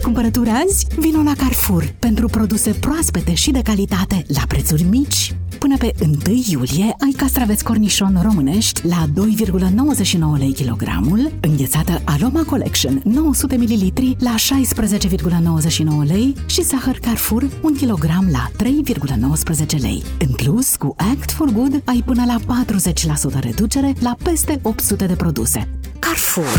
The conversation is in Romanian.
cumpărături azi? Vino la Carrefour pentru produse proaspete și de calitate la prețuri mici. Până pe 1 iulie ai castraveți cornișon românești la 2,99 lei kilogramul, înghețată Aroma Collection 900 ml la 16,99 lei și zahăr Carrefour 1 kg la 3,19 lei. În plus, cu Act for Good ai până la 40% reducere la peste 800 de produse. Carrefour.